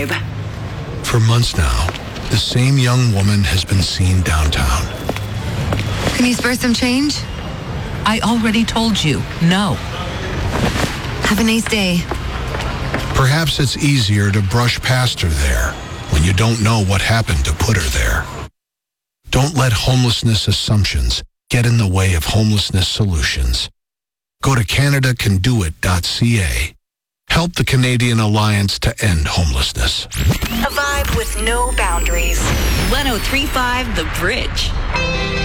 Vibe. For months now, the same young woman has been seen downtown. Can you spare some change? I already told you, no. Have a nice day. Perhaps it's easier to brush past her there when you don't know what happened to put her there. Don't let homelessness assumptions get in the way of homelessness solutions. Go to CanadaCanDoIt.ca. Help the Canadian Alliance to End Homelessness. A vibe with no boundaries. 103.5 The Bridge.